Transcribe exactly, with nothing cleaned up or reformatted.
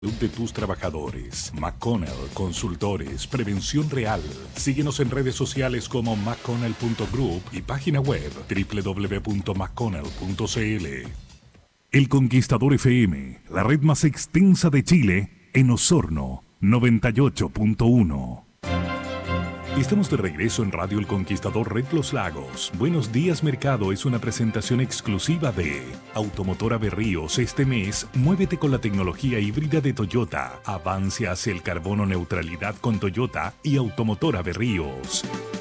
de tus trabajadores. McConnell Consultores, Prevención Real. Síguenos en redes sociales como mcconnell punto group y página web doble u doble u doble u punto mcconnell punto c l. El Conquistador F M, la red más extensa de Chile, en Osorno, noventa y ocho punto uno. Estamos de regreso en Radio El Conquistador Red Los Lagos. Buenos días Mercado es una presentación exclusiva de Automotora Berríos. Este mes, muévete con la tecnología híbrida de Toyota. Avance hacia el carbono neutralidad con Toyota y Automotora Berríos.